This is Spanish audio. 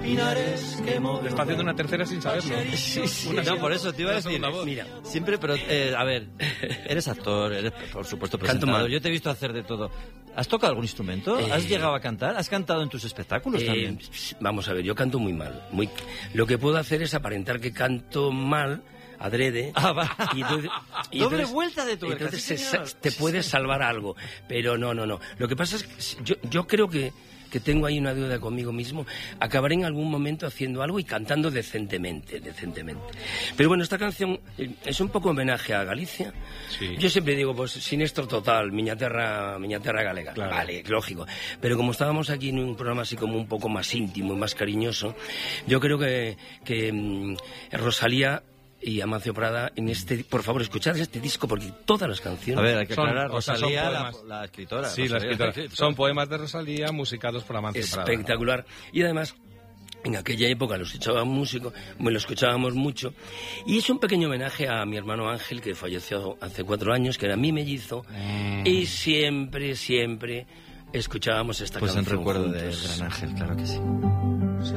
pinares que movió. Le está haciendo una tercera sin saberlo. Sí. No, por eso te iba a decir. Mira, siempre, pero a ver, eres actor, eres por supuesto presentador. Yo te he visto hacer de todo. ¿Has tocado algún instrumento? ¿Has llegado a cantar? ¿Has cantado en tus espectáculos también? Vamos a ver, yo canto muy mal. Lo que puedo hacer es aparentar que canto mal, adrede. Y doble vuelta de tuerca. Entonces te puedes salvar algo. Pero no. Lo que pasa es que yo creo que tengo ahí una deuda conmigo mismo. Acabaré en algún momento haciendo algo y cantando decentemente. Pero bueno, esta canción es un poco homenaje a Galicia. Sí. Yo siempre digo, pues, sinestro total, miña terra galega. Claro. Vale, lógico. Pero como estábamos aquí en un programa así como un poco más íntimo y más cariñoso, yo creo que Rosalía y Amancio Prada por favor, escuchad este disco porque todas las canciones... A ver, hay que aclarar, Rosalía, la escritora. Sí, Rosalía, la escritora. Son poemas de Rosalía musicados por Amancio Prada. Espectacular. Y además, en aquella época lo escuchábamos mucho. Y es un pequeño homenaje a mi hermano Ángel, que falleció hace 4 años, que era mi mellizo. Y siempre escuchábamos esta canción. Pues en recuerdo del gran Ángel, claro que sí.